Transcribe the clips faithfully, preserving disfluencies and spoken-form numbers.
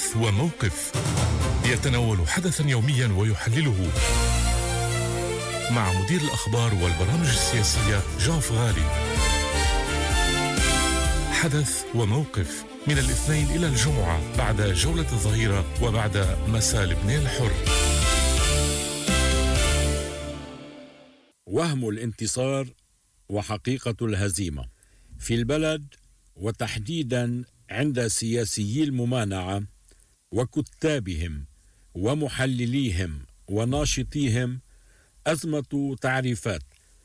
حدث وموقف يتناول حدثا يوميا ويحلله مع مدير الأخبار والبرامج السياسية جان فغالي. حدث وموقف من الاثنين إلى الجمعة بعد جولة الظهيرة وبعد مساء لبنان الحر. وهم الانتصار وحقيقة الهزيمة في البلد، وتحديدا عند سياسيي الممانعة وكتابهم ومحلليهم وناشطيهم، أزمة تعريفات.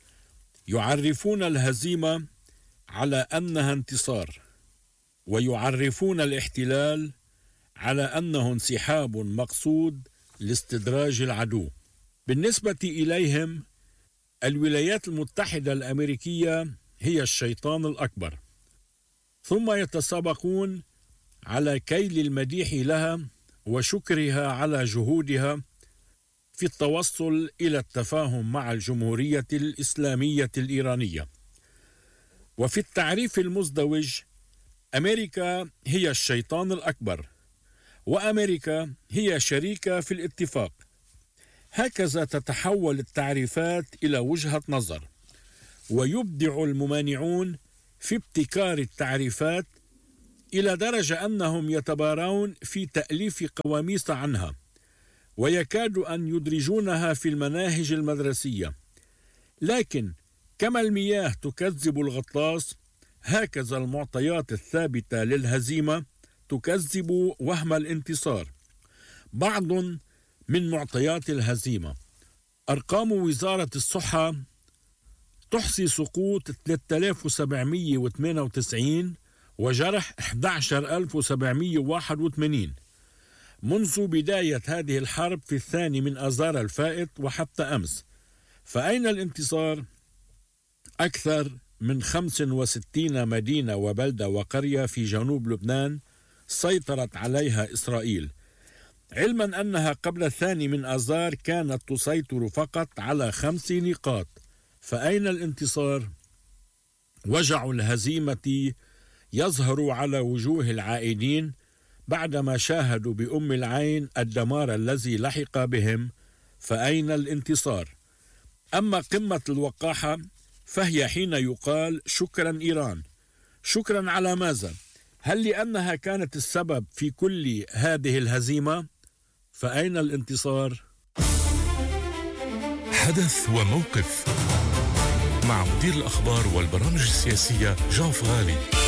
يعرفون الهزيمة على أنها انتصار، ويعرفون الاحتلال على أنه انسحاب مقصود لاستدراج العدو. بالنسبة إليهم الولايات المتحدة الأمريكية هي الشيطان الأكبر، ثم يتسابقون على كيل المديح لها وشكرها على جهودها في التوصل إلى التفاهم مع الجمهورية الإسلامية الإيرانية. وفي التعريف المزدوج، أمريكا هي الشيطان الأكبر، وأمريكا هي شريكة في الاتفاق. هكذا تتحول التعريفات إلى وجهة نظر، ويبدع الممانعون في ابتكار التعريفات إلى درجة أنهم يتبارون في تأليف قواميس عنها، ويكاد أن يدرجونها في المناهج المدرسية. لكن كما المياه تكذب الغطاس، هكذا المعطيات الثابتة للهزيمة تكذب وهم الانتصار. بعض من معطيات الهزيمة: أرقام وزارة الصحة تحصي سقوط ثلاثة آلاف وسبعمئة وثمانية وتسعين وجرح أحد عشر ألف وسبعمئة وواحد وثمانين منذ بداية هذه الحرب في الثاني من آذار الفائت وحتى أمس. فأين الانتصار؟ أكثر من خمسة وستين مدينة وبلدة وقرية في جنوب لبنان سيطرت عليها إسرائيل، علما أنها قبل الثاني من آذار كانت تسيطر فقط على خمس نقاط. فأين الانتصار؟ وجع الهزيمة يظهر على وجوه العائدين بعدما شاهدوا بأم العين الدمار الذي لحق بهم. فأين الانتصار؟ أما قمة الوقاحة فهي حين يقال شكرا إيران. شكرا على ماذا؟ هل لأنها كانت السبب في كل هذه الهزيمة؟ فأين الانتصار؟ حدث وموقف مع مدير الأخبار والبرامج السياسية جان فغالي.